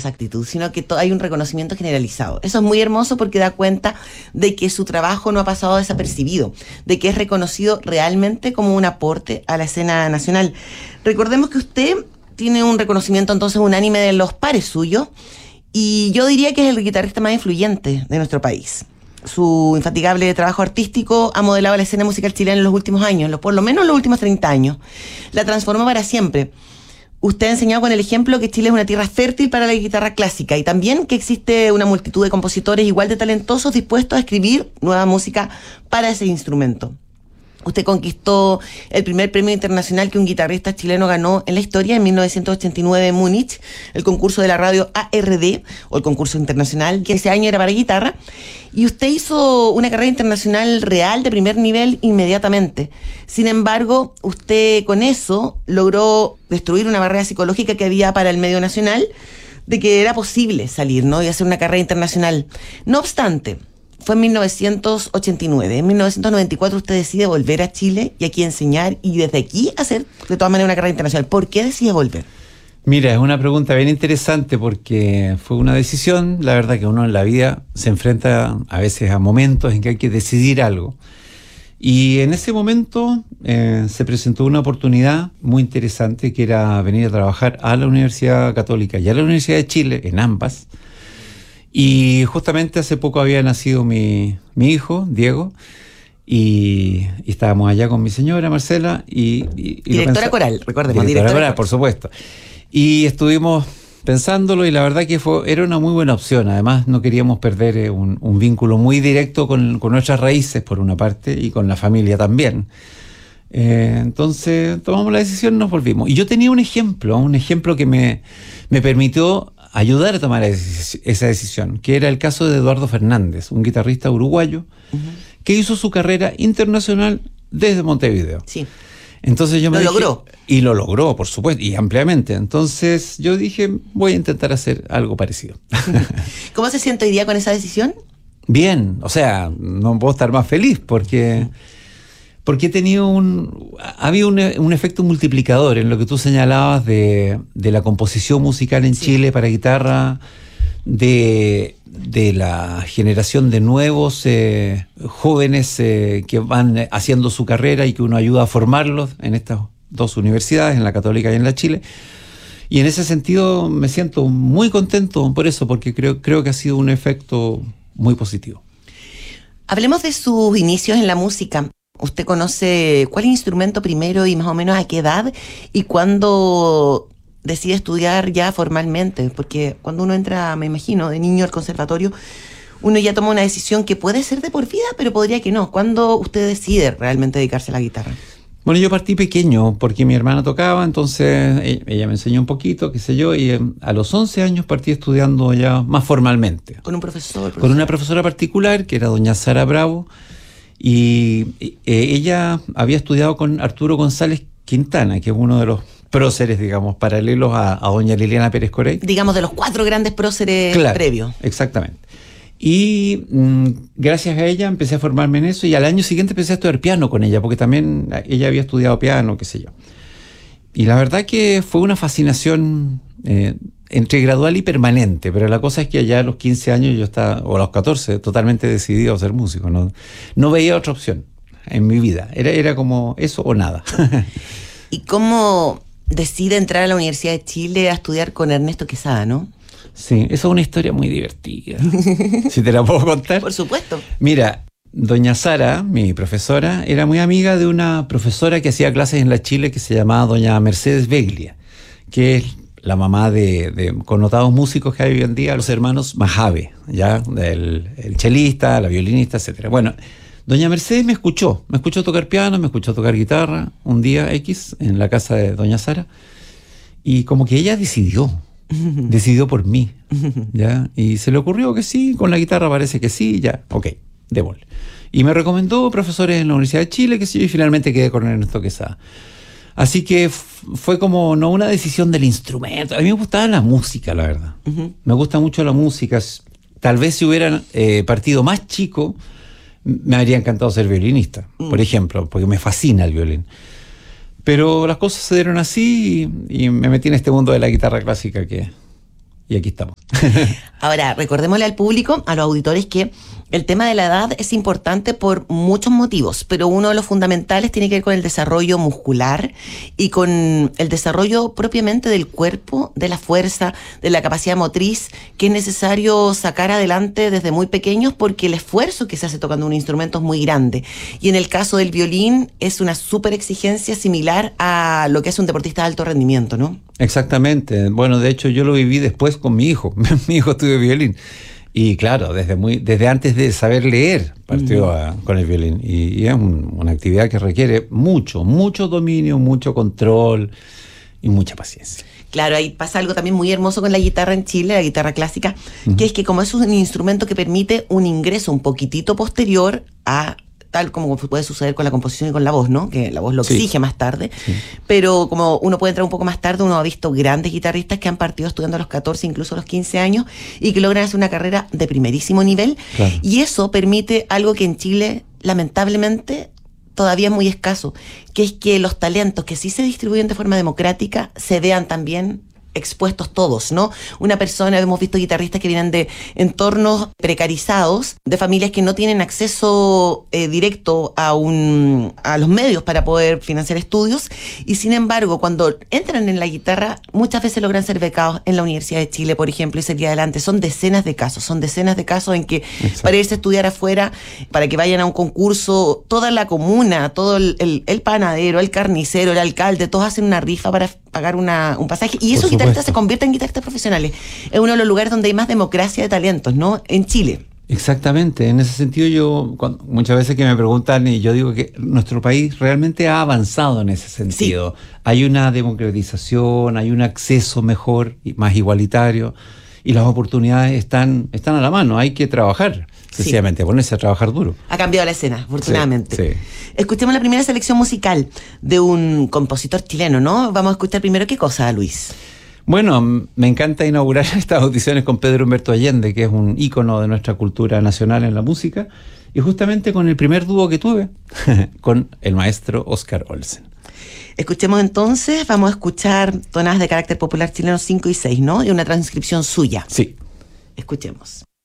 esa actitud, sino que hay un reconocimiento generalizado. Eso es muy hermoso porque da cuenta de que su trabajo no ha pasado desapercibido, de que es reconocido realmente como un aporte a la escena nacional. Recordemos que usted tiene un reconocimiento entonces unánime de los pares suyos, y yo diría que es el guitarrista más influyente de nuestro país. Su infatigable trabajo artístico ha modelado la escena musical chilena en los últimos años, por lo menos en los últimos 30 años. La transformó para siempre. Usted ha enseñado con el ejemplo que Chile es una tierra fértil para la guitarra clásica, y también que existe una multitud de compositores igual de talentosos dispuestos a escribir nueva música para ese instrumento. Usted conquistó el primer premio internacional que un guitarrista chileno ganó en la historia en 1989 en Múnich, el concurso de la radio ARD, o el concurso internacional, que ese año era para guitarra, y usted hizo una carrera internacional real de primer nivel inmediatamente. Sin embargo, usted con eso logró destruir una barrera psicológica que había para el medio nacional, de que era posible salir, ¿no?, y hacer una carrera internacional. No obstante, fue en 1989. En 1994 usted decide volver a Chile y aquí enseñar, y desde aquí hacer de todas maneras una carrera internacional. ¿Por qué decide volver? Mira, es una pregunta bien interesante porque fue una decisión. La verdad que uno en la vida se enfrenta a veces a momentos en que hay que decidir algo. Y en ese momento se presentó una oportunidad muy interesante, que era venir a trabajar a la Universidad Católica y a la Universidad de Chile, en ambas. Y justamente hace poco había nacido mi hijo, Diego, y estábamos allá con mi señora, Marcela. Directora coral, recordemos. Directora coral, por supuesto. Y estuvimos pensándolo, y la verdad que era una muy buena opción. Además, no queríamos perder un vínculo muy directo con nuestras raíces, por una parte, y con la familia también. Entonces tomamos la decisión y nos volvimos. Y yo tenía un ejemplo que me permitió ayudar a tomar esa decisión, que era el caso de Eduardo Fernández, un guitarrista uruguayo, que hizo su carrera internacional desde Montevideo. Sí. Entonces yo me dije, logró. Y lo logró, por supuesto, y ampliamente. Entonces yo dije, voy a intentar hacer algo parecido. ¿Cómo se siente hoy día con esa decisión? Bien, o sea, no puedo estar más feliz porque he tenido había un efecto multiplicador en lo que tú señalabas de la composición musical en Chile para guitarra, de la generación de nuevos jóvenes que van haciendo su carrera y que uno ayuda a formarlos en estas dos universidades, en la Católica y en la Chile. Y en ese sentido me siento muy contento por eso, porque creo que ha sido un efecto muy positivo. Hablemos de sus inicios en la música. ¿Usted conoce cuál instrumento primero y más o menos a qué edad, y cuándo decide estudiar ya formalmente? Porque cuando uno entra, me imagino, de niño al conservatorio, uno ya toma una decisión que puede ser de por vida, pero podría que no. ¿Cuándo usted decide realmente dedicarse a la guitarra? Bueno, yo partí pequeño porque mi hermana tocaba, entonces ella me enseñó un poquito, qué sé yo, y a los 11 años partí estudiando ya más formalmente. ¿Con un profesor? Con una profesora particular, que era doña Sara Bravo, y ella había estudiado con Arturo González Quintana, que es uno de los próceres, digamos, paralelos a doña Liliana Pérez Corey. Digamos, de los 4 grandes próceres, claro, previos. Exactamente. Y gracias a ella empecé a formarme en eso, y al año siguiente empecé a estudiar piano con ella, porque también ella había estudiado piano, qué sé yo. Y la verdad que fue una fascinación entre gradual y permanente, pero la cosa es que allá a los 15 años yo estaba, o a los 14, totalmente decidido a ser músico. No veía otra opción en mi vida. Era como eso o nada. ¿Y cómo decide entrar a la Universidad de Chile a estudiar con Ernesto Quesada, no? Sí, esa es una historia muy divertida. ¿Si te la puedo contar? Por supuesto. Mira, doña Sara, mi profesora, era muy amiga de una profesora que hacía clases en la Chile que se llamaba doña Mercedes Beglia, que es la mamá de connotados músicos que hay hoy en día, los hermanos Majave, ¿ya? El chelista, la violinista, etcétera. Bueno, doña Mercedes me escuchó tocar piano, me escuchó tocar guitarra un día X en la casa de doña Sara, y como que ella decidió por mí, ¿ya? Y se le ocurrió que sí, con la guitarra parece que sí, ya, ok, démosle. Y me recomendó profesores en la Universidad de Chile, que sí, y finalmente quedé con Ernesto Quesada. Así que fue como no una decisión del instrumento. A mí me gustaba la música, la verdad. Me gusta mucho la música. Tal vez si hubieran partido más chico, me habría encantado ser violinista, por ejemplo, porque me fascina el violín. Pero las cosas se dieron así y me metí en este mundo de la guitarra clásica que y aquí estamos. Ahora, recordémosle al público, a los auditores, que el tema de la edad es importante por muchos motivos, pero uno de los fundamentales tiene que ver con el desarrollo muscular y con el desarrollo propiamente del cuerpo, de la fuerza, de la capacidad motriz, que es necesario sacar adelante desde muy pequeños, porque el esfuerzo que se hace tocando un instrumento es muy grande. Y en el caso del violín es una súper exigencia similar a lo que es un deportista de alto rendimiento, ¿no? Exactamente. Bueno, de hecho yo lo viví después con mi hijo. Mi hijo estudió violín. Y claro, desde antes de saber leer partió con el violín. Y es una actividad que requiere mucho dominio, mucho control y mucha paciencia. Claro, ahí pasa algo también muy hermoso con la guitarra en Chile, la guitarra clásica, que es que como es un instrumento que permite un ingreso un poquitito posterior a tal como puede suceder con la composición y con la voz, ¿no? Que la voz lo exige más tarde, pero como uno puede entrar un poco más tarde, uno ha visto grandes guitarristas que han partido estudiando a los 14, incluso a los 15 años, y que logran hacer una carrera de primerísimo nivel, y eso permite algo que en Chile, lamentablemente, todavía es muy escaso, que es que los talentos que sí se distribuyen de forma democrática se vean también expuestos todos, ¿no? Una persona, hemos visto guitarristas que vienen de entornos precarizados, de familias que no tienen acceso directo a los medios para poder financiar estudios, y sin embargo, cuando entran en la guitarra, muchas veces logran ser becados en la Universidad de Chile, por ejemplo, y seguir adelante. Son decenas de casos en que para irse a estudiar afuera, para que vayan a un concurso, toda la comuna, todo el panadero, el carnicero, el alcalde, todos hacen una rifa para pagar un pasaje, y esos guitarristas se convierten en guitarristas profesionales. Es uno de los lugares donde hay más democracia de talentos, ¿no? En Chile. Exactamente. En ese sentido, muchas veces que me preguntan, y yo digo que nuestro país realmente ha avanzado en ese sentido. Sí. Hay una democratización, hay un acceso mejor y más igualitario, y las oportunidades están a la mano. Hay que trabajar, sencillamente, ponerse a trabajar duro. Ha cambiado la escena, afortunadamente. Sí. Escuchemos la primera selección musical de un compositor chileno, ¿no? Vamos a escuchar primero qué cosa, Luis. Bueno, me encanta inaugurar estas audiciones con Pedro Humberto Allende, que es un ícono de nuestra cultura nacional en la música, y justamente con el primer dúo que tuve, con el maestro Oscar Olsen. Escuchemos entonces, vamos a escuchar tonadas de carácter popular chileno 5 y 6, ¿no? Y una transcripción suya. Sí. Escuchemos.